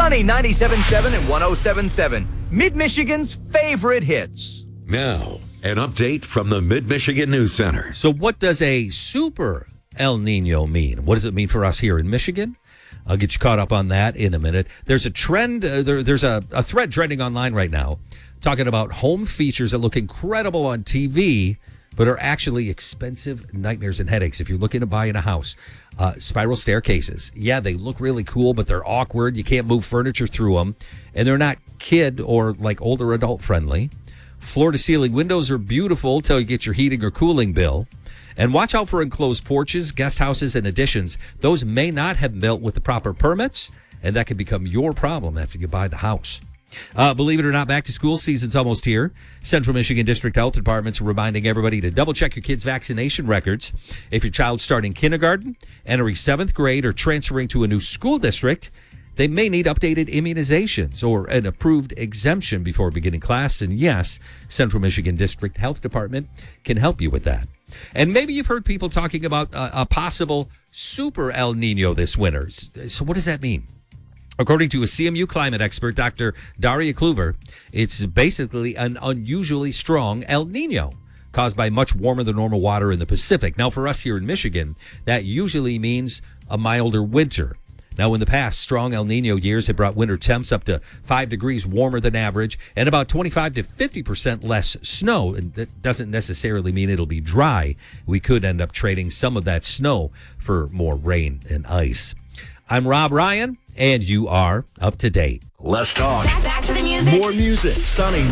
Sunny 97.7 and 107.7. Mid-Michigan's favorite hits. Now, an update from the Mid-Michigan News Center. So what does a super El Nino mean? What does it mean for us here in Michigan? I'll get you caught up on that in a minute. There's a trend, there's a thread trending online right now talking about home features that look incredible on TV, but are actually expensive nightmares and headaches if you're looking to buy in a house. Spiral staircases. Yeah, they look really cool, but they're awkward. You can't move furniture through them, and they're not kid or like older adult friendly. Floor-to-ceiling windows are beautiful till you get your heating or cooling bill. And watch out for enclosed porches, guest houses, and additions. Those may not have been built with the proper permits, and that can become your problem after you buy the house. Believe it or not, back-to-school season's almost here. Central Michigan District Health Department's reminding everybody to double-check your kids' vaccination records. If your child's starting kindergarten, entering 7th grade, or transferring to a new school district, they may need updated immunizations or an approved exemption before beginning class. And yes, Central Michigan District Health Department can help you with that. And maybe you've heard people talking about a possible super El Nino this winter. So what does that mean? According to a CMU climate expert, Dr. Daria Kluver, it's basically an unusually strong El Nino caused by much warmer than normal water in the Pacific. Now, for us here in Michigan, that usually means a milder winter. Now, in the past, strong El Nino years have brought winter temps up to 5 degrees warmer than average and about 25 to 50% less snow. And that doesn't necessarily mean it'll be dry. We could end up trading some of that snow for more rain and ice. I'm Rob Ryan, and you are up to date. Let's talk. Back to the music. More music. Sunny